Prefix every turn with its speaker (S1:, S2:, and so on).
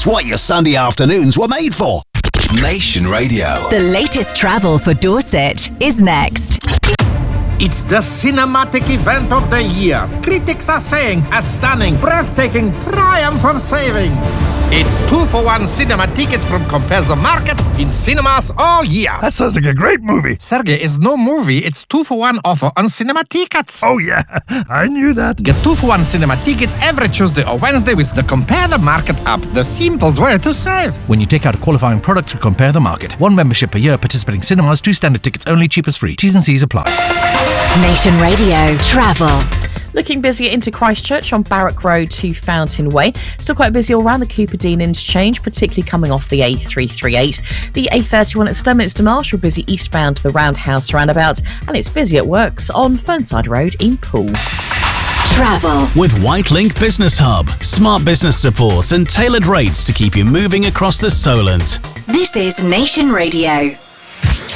S1: It's what your Sunday afternoons were made for. Nation Radio.
S2: The latest travel for Dorset is next.
S3: It's the cinematic event of the year. Critics are saying a stunning, breathtaking triumph of savings. It's 2-for-1 cinema tickets from Compare the Market in cinemas all year.
S4: That sounds like a great movie.
S3: Sergey, it's no movie. It's 2-for-1 offer on cinema tickets.
S4: Oh, yeah. I knew that.
S3: Get 2-for-1 cinema tickets every Tuesday or Wednesday with the Compare the Market app. The simplest way to save.
S5: When you take out a qualifying product to Compare the Market. 1 membership per year, participating cinemas, 2 standard tickets only, cheapest free. T's and C's apply.
S2: Nation Radio Travel.
S6: Looking busier into Christchurch on Barrack Road to Fountain Way. Still quite busy all around the Cooperdene interchange, particularly coming off the A338. The A31 at Sturminster Marshall busy eastbound to the Roundhouse roundabout, and it's busy at works on Fernside Road in Poole.
S2: Travel
S7: with Whitelink Business Hub. Smart business support and tailored rates to keep you moving across the Solent.
S2: This is Nation Radio.